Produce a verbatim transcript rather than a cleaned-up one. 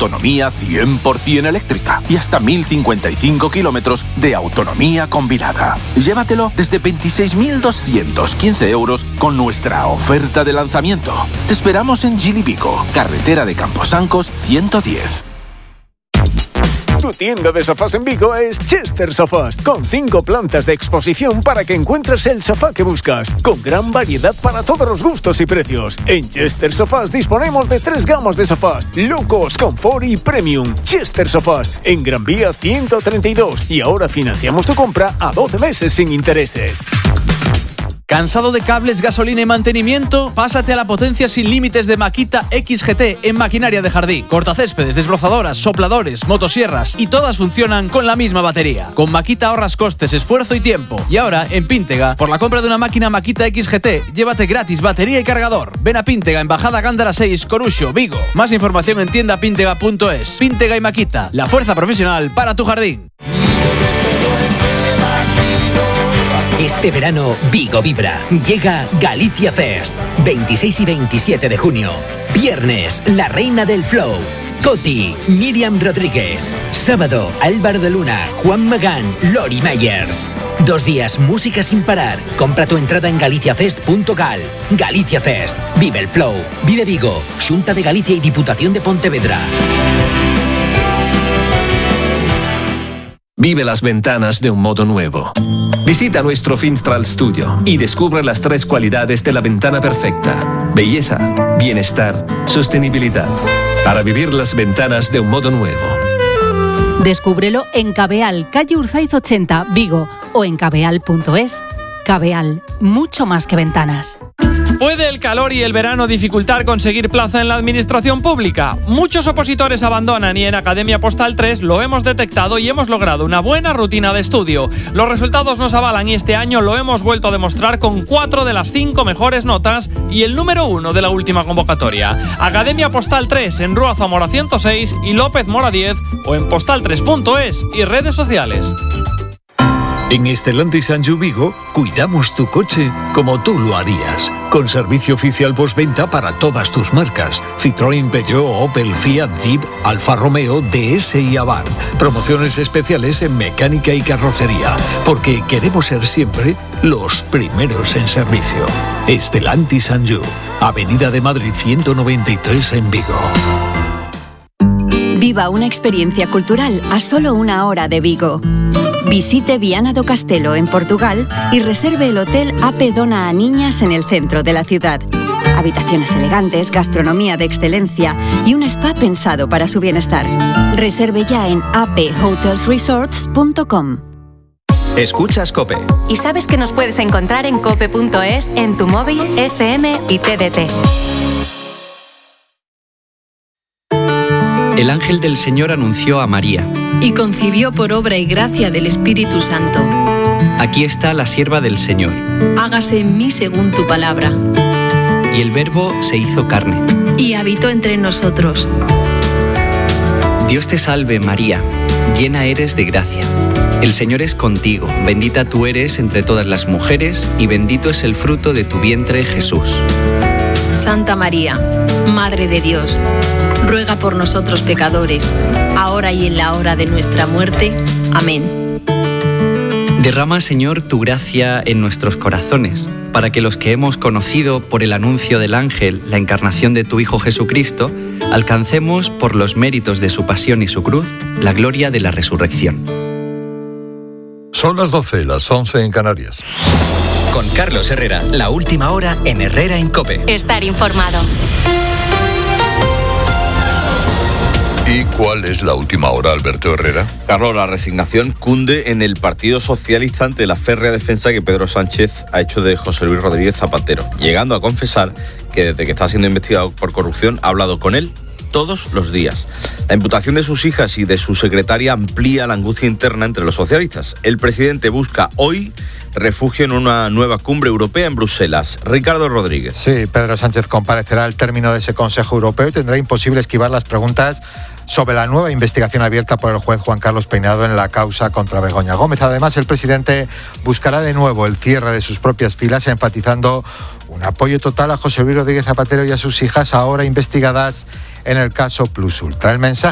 autonomía cien por ciento eléctrica y hasta mil cincuenta y cinco kilómetros de autonomía combinada. Llévatelo desde veintiséis mil doscientos quince euros con nuestra oferta de lanzamiento. Te esperamos en Gili Vigo, carretera de Camposancos ciento diez. Tu tienda de sofás en Vigo es Chester Sofás, con cinco plantas de exposición para que encuentres el sofá que buscas, con gran variedad para todos los gustos y precios. En Chester Sofás disponemos de tres gamas de sofás: Low Cost, Comfort y Premium. Chester Sofás, en Gran Vía ciento treinta y dos, y ahora financiamos tu compra a doce meses sin intereses. ¿Cansado de cables, gasolina y mantenimiento? Pásate a la potencia sin límites de Makita X G T en maquinaria de jardín. Cortacéspedes, desbrozadoras, sopladores, motosierras, y todas funcionan con la misma batería. Con Makita ahorras costes, esfuerzo y tiempo. Y ahora, en Píntega, por la compra de una máquina Makita X G T, llévate gratis batería y cargador. Ven a Píntega, Embajada Gándara seis, Coruxo, Vigo. Más información en tienda píntega punto es. Píntega y Makita, la fuerza profesional para tu jardín. Este verano, Vigo vibra. Llega Galicia Fest. veintiséis y veintisiete de junio. Viernes, la reina del flow, Coti, Miriam Rodríguez. Sábado, Álvaro de Luna, Juan Magán, Lori Meyers. Dos días, música sin parar. Compra tu entrada en galiciafest punto gal. Galicia Fest. Vive el flow. Vive Vigo. Xunta de Galicia y Diputación de Pontevedra. Vive las ventanas de un modo nuevo. Visita nuestro Finstral Studio y descubre las tres cualidades de la ventana perfecta: belleza, bienestar, sostenibilidad. Para vivir las ventanas de un modo nuevo. Descúbrelo en Cabeal, calle Urzaiz ochenta, Vigo, o en cabeal punto es. Cabeal, mucho más que ventanas. ¿Puede el calor y el verano dificultar conseguir plaza en la administración pública? Muchos opositores abandonan y en Academia Postal tres lo hemos detectado y hemos logrado una buena rutina de estudio. Los resultados nos avalan y este año lo hemos vuelto a demostrar con cuatro de las cinco mejores notas y el número uno de la última convocatoria. Academia Postal tres en Rúa Zamora ciento seis y López Mora diez, o en postal tres punto es y redes sociales. En Stellantis Sanju Vigo cuidamos tu coche como tú lo harías. Con servicio oficial postventa para todas tus marcas: Citroën, Peugeot, Opel, Fiat, Jeep, Alfa Romeo, D S y Avant. Promociones especiales en mecánica y carrocería, porque queremos ser siempre los primeros en servicio. Stellantis Sanju, Avenida de Madrid ciento noventa y tres en Vigo. Viva una experiencia cultural a solo una hora de Vigo. Visite Viana do Castelo en Portugal y reserve el hotel A P Dona a Niñas en el centro de la ciudad. Habitaciones elegantes, gastronomía de excelencia y un spa pensado para su bienestar. Reserve ya en a p hotels resorts punto com. Escuchas COPE. Y sabes que nos puedes encontrar en cope punto es, en tu móvil, F M y T D T. El ángel del Señor anunció a María. Y concibió por obra y gracia del Espíritu Santo. Aquí está la sierva del Señor. Hágase en mí según tu palabra. Y el Verbo se hizo carne. Y habitó entre nosotros. Dios te salve, María, llena eres de gracia. El Señor es contigo, bendita tú eres entre todas las mujeres, y bendito es el fruto de tu vientre, Jesús. Santa María, Madre de Dios, ruega por nosotros pecadores, ahora y en la hora de nuestra muerte. Amén. Derrama, Señor, tu gracia en nuestros corazones, para que los que hemos conocido por el anuncio del ángel la encarnación de tu Hijo Jesucristo, alcancemos, por los méritos de su pasión y su cruz, la gloria de la resurrección. Son las doce, las once en Canarias. Con Carlos Herrera, la última hora en Herrera en COPE. Estar informado. ¿Y cuál es la última hora, Alberto Herrera? Carlos, la resignación cunde en el Partido Socialista ante la férrea defensa que Pedro Sánchez ha hecho de José Luis Rodríguez Zapatero, llegando a confesar que desde que está siendo investigado por corrupción ha hablado con él todos los días. La imputación de sus hijas y de su secretaria amplía la angustia interna entre los socialistas. El presidente busca hoy refugio en una nueva cumbre europea en Bruselas. Ricardo Rodríguez. Sí, Pedro Sánchez comparecerá al término de ese Consejo Europeo y tendrá imposible esquivar las preguntas sobre la nueva investigación abierta por el juez Juan Carlos Peinado en la causa contra Begoña Gómez. Además, el presidente buscará de nuevo el cierre de sus propias filas, enfatizando un apoyo total a José Luis Rodríguez Zapatero y a sus hijas, ahora investigadas en el caso Plus Ultra. El mensaje